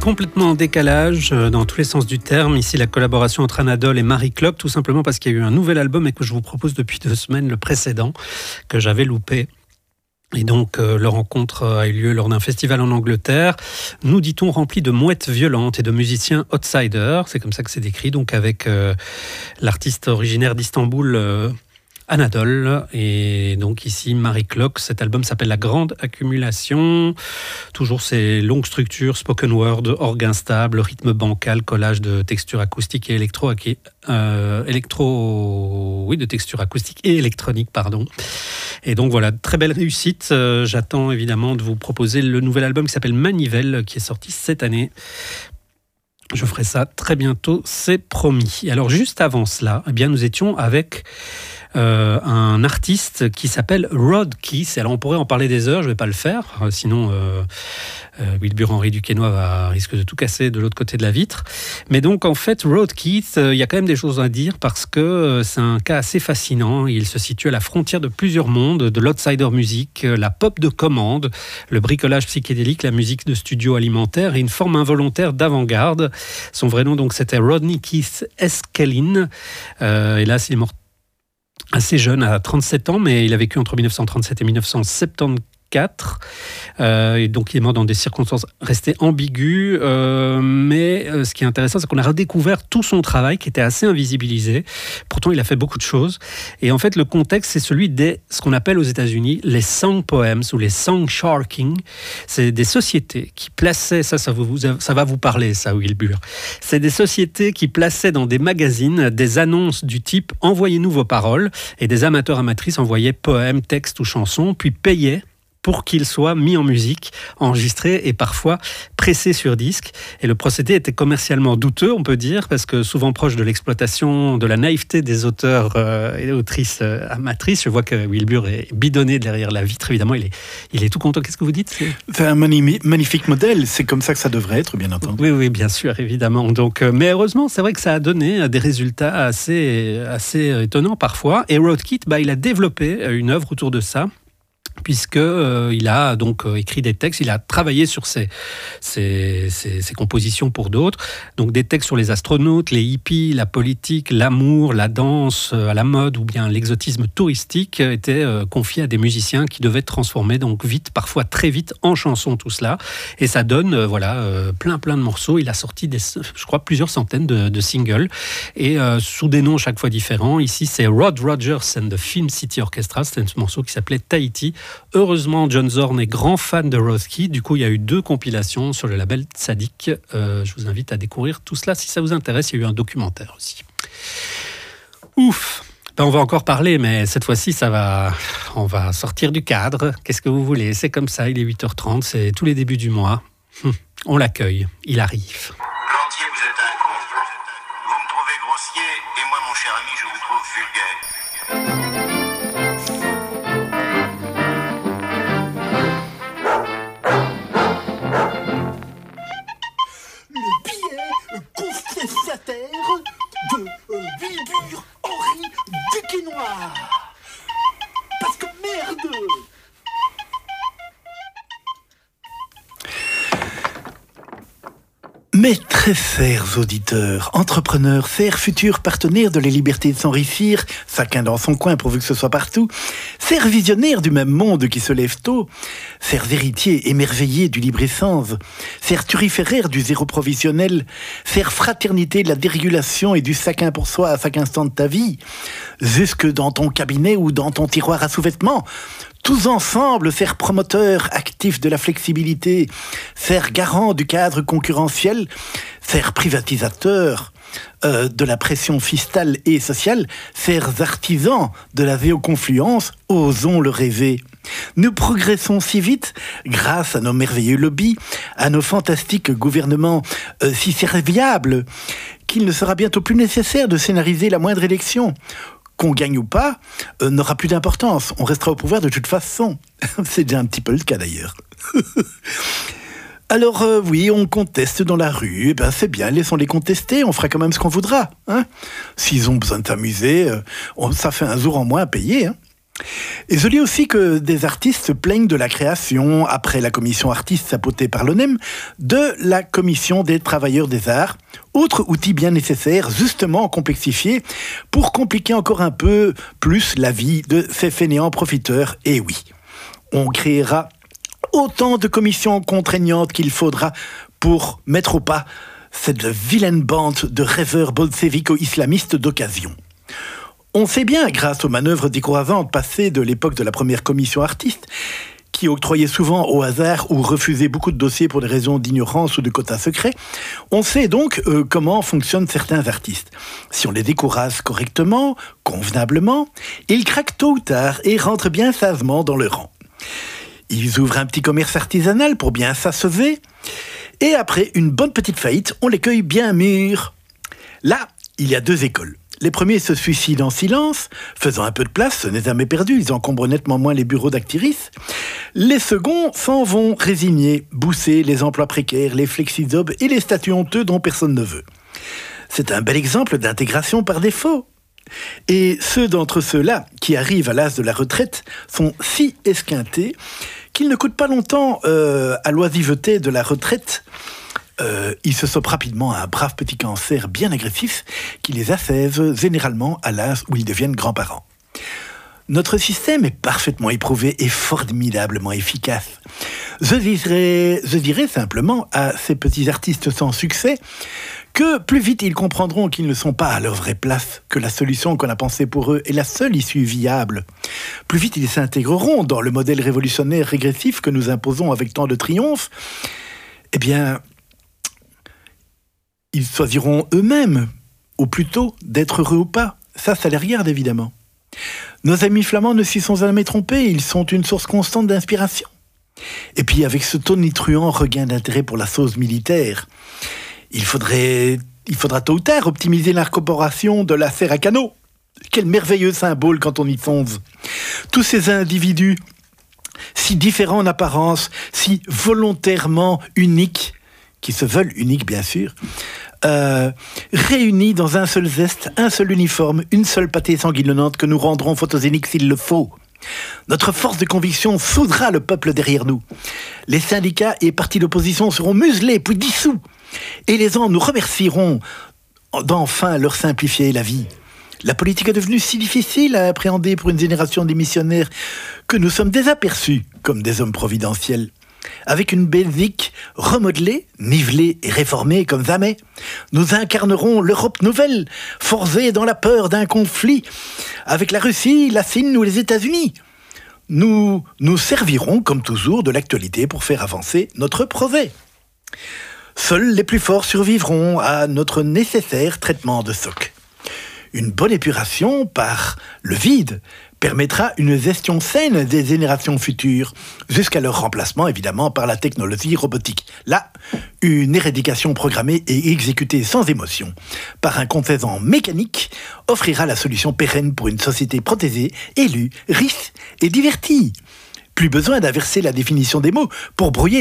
complètement en décalage dans tous les sens du terme. Ici, la collaboration entre Anadol et Marie Klopp, tout simplement parce qu'il y a eu un nouvel album et que je vous propose depuis 2 semaines, le précédent, que j'avais loupé. Et donc, leur rencontre a eu lieu lors d'un festival en Angleterre, nous dit-on rempli de mouettes violentes et de musiciens outsiders. C'est comme ça que c'est décrit, donc avec l'artiste originaire d'Istanbul, Anadol, et donc ici Marie Klopp. Cet album s'appelle La Grande Accumulation. Toujours ces longues structures, spoken word, orgue instable, rythme bancal, collage de textures acoustiques et de textures acoustiques et électroniques, pardon. Et donc voilà, très belle réussite. J'attends évidemment de vous proposer le nouvel album qui s'appelle Manivelle, qui est sorti cette année. Je ferai ça très bientôt, c'est promis. Et alors juste avant cela, eh bien, nous étions avec un artiste qui s'appelle Rod Keith. Alors on pourrait en parler des heures, je ne vais pas le faire, sinon Wilbur-Henri Duquesnoy risque de tout casser de l'autre côté de la vitre. Mais donc en fait, Rod Keith, il y a quand même des choses à dire parce que c'est un cas assez fascinant. Il se situe à la frontière de plusieurs mondes, de l'outsider music, la pop de commande, le bricolage psychédélique, la musique de studio alimentaire et une forme involontaire d'avant-garde. Son vrai nom, donc, c'était Rodney Keith Eskelin. Hélas, il est mort assez jeune, à 37 ans, mais il a vécu entre 1937 et 1974. Et donc il est mort dans des circonstances restées ambiguës, mais ce qui est intéressant, c'est qu'on a redécouvert tout son travail qui était assez invisibilisé. Pourtant il a fait beaucoup de choses, et en fait le contexte, c'est celui des ce qu'on appelle aux États-Unis les song poems ou les song sharking. C'est des sociétés qui plaçaient, ça va vous parler, ça, Wilbur. C'est des sociétés qui plaçaient dans des magazines des annonces du type envoyez-nous vos paroles, et des amateurs amatrices envoyaient poèmes, textes ou chansons, puis payaient pour qu'il soit mis en musique, enregistré et parfois pressé sur disque. Et le procédé était commercialement douteux, on peut dire, parce que souvent proche de l'exploitation, de la naïveté des auteurs et autrices amatrices. Je vois que Wilbur est bidonné derrière la vitre, évidemment, il est tout content. Qu'est-ce que vous dites ? C'est un magnifique modèle, c'est comme ça que ça devrait être, bien entendu. Oui, bien sûr, évidemment. Donc, mais heureusement, c'est vrai que ça a donné des résultats assez étonnants parfois. Et Rod Keith, il a développé une œuvre autour de ça, puisqu'il a donc écrit des textes, il a travaillé sur ses compositions pour d'autres, donc des textes sur les astronautes, les hippies, la politique, l'amour, la danse à la mode ou bien l'exotisme touristique étaient confiés à des musiciens qui devaient transformer donc vite, parfois très vite, en chansons tout cela, et ça donne plein de morceaux. Il a sorti je crois plusieurs centaines de singles, et sous des noms chaque fois différents. Ici c'est Rod Rogers and the Film City Orchestra, c'était un morceau qui s'appelait Tahiti. Heureusement, John Zorn est grand fan de Rod Keith. Du coup, il y a eu 2 compilations sur le label Tzadik. Je vous invite à découvrir tout cela si ça vous intéresse. Il y a eu un documentaire aussi. Ouf! On va encore parler, mais cette fois-ci, on va sortir du cadre. Qu'est-ce que vous voulez? C'est comme ça, il est 8h30, c'est tous les débuts du mois. On l'accueille, il arrive. Lantier, vous êtes un con. Vous me trouvez grossier, et moi, mon cher ami, je vous trouve vulgaire. De Wilbur-Henri Duquesnoy. Parce que merde! Mes très chers auditeurs, entrepreneurs, chers futurs partenaires de la liberté de s'enrichir, chacun dans son coin pourvu que ce soit partout, chers visionnaires du même monde qui se lève tôt, chers héritiers émerveillés du libre-échange, chers turiféraires du zéro provisionnel, chers fraternités de la dérégulation et du chacun pour soi à chaque instant de ta vie, jusque dans ton cabinet ou dans ton tiroir à sous-vêtements, tous ensemble, faire promoteurs actifs de la flexibilité, faire garant du cadre concurrentiel, faire privatisateurs de la pression fiscale et sociale, faire artisans de la véoconfluence, osons le rêver. Nous progressons si vite, grâce à nos merveilleux lobbies, à nos fantastiques gouvernements si serviables, qu'il ne sera bientôt plus nécessaire de scénariser la moindre élection. Qu'on gagne ou pas, n'aura plus d'importance. On restera au pouvoir de toute façon. C'est déjà un petit peu le cas d'ailleurs. Alors oui, on conteste dans la rue. Eh ben, c'est bien, laissons-les contester. On fera quand même ce qu'on voudra. Hein. S'ils ont besoin de s'amuser, ça fait un jour en moins à payer. Hein. Et je lis aussi que des artistes se plaignent de la création, après la commission artiste sapotée par l'ONEM, de la commission des travailleurs des arts, autre outil bien nécessaire, justement complexifié, pour compliquer encore un peu plus la vie de ces fainéants profiteurs. Et oui, on créera autant de commissions contraignantes qu'il faudra pour mettre au pas cette vilaine bande de rêveurs bolsévico-islamistes d'occasion. On sait bien, grâce aux manœuvres décourageantes passées de l'époque de la première commission artiste, qui octroyait souvent au hasard ou refusait beaucoup de dossiers pour des raisons d'ignorance ou de quotas secrets, on sait donc comment fonctionnent certains artistes. Si on les décourage correctement, convenablement, ils craquent tôt ou tard et rentrent bien sagement dans le rang. Ils ouvrent un petit commerce artisanal pour bien s'assover, et après une bonne petite faillite, on les cueille bien mûrs. Là, il y a deux écoles. Les premiers se suicident en silence, faisant un peu de place, ce n'est jamais perdu, ils encombrent nettement moins les bureaux d'actrices. Les seconds s'en vont résignés, bousser les emplois précaires, les flexi-jobs et les statuts honteux dont personne ne veut. C'est un bel exemple d'intégration par défaut. Et ceux d'entre ceux-là qui arrivent à l'âge de la retraite sont si esquintés qu'ils ne coûtent pas longtemps à l'oisiveté de la retraite. Ils se chopent rapidement à un brave petit cancer bien agressif qui les affaise généralement à l'âge où ils deviennent grands-parents. Notre système est parfaitement éprouvé et formidablement efficace. Je dirais simplement à ces petits artistes sans succès que plus vite ils comprendront qu'ils ne sont pas à leur vraie place, que la solution qu'on a pensée pour eux est la seule issue viable. Plus vite ils s'intégreront dans le modèle révolutionnaire régressif que nous imposons avec tant de triomphe. Eh bien, ils choisiront eux-mêmes, ou plutôt d'être heureux ou pas. Ça les regarde évidemment. Nos amis flamands ne s'y sont jamais trompés, ils sont une source constante d'inspiration. Et puis avec ce tonitruant regain d'intérêt pour la sauce militaire, il faudra tôt ou tard optimiser l'incorporation de la serre à canot. Quel merveilleux symbole quand on y songe. Tous ces individus, si différents en apparence, si volontairement uniques, qui se veulent uniques bien sûr, réunis dans un seul zeste, un seul uniforme, une seule pâtée sanguinolente que nous rendrons photogénique s'il le faut. Notre force de conviction soudra le peuple derrière nous. Les syndicats et partis d'opposition seront muselés puis dissous. Et les gens nous remercieront d'enfin leur simplifier la vie. La politique est devenue si difficile à appréhender pour une génération démissionnaire que nous sommes désaperçus comme des hommes providentiels. Avec une Belgique remodelée, nivelée et réformée comme jamais, nous incarnerons l'Europe nouvelle, forgée dans la peur d'un conflit avec la Russie, la Chine ou les États-Unis. Nous nous servirons, comme toujours, de l'actualité pour faire avancer notre projet. Seuls les plus forts survivront à notre nécessaire traitement de soc. Une bonne épuration par le vide permettra une gestion saine des générations futures, jusqu'à leur remplacement évidemment par la technologie robotique. Là, une éradication programmée et exécutée sans émotion par un complaisant mécanique offrira la solution pérenne pour une société protégée, élue, riche et divertie. Plus besoin d'inverser la définition des mots pour brouiller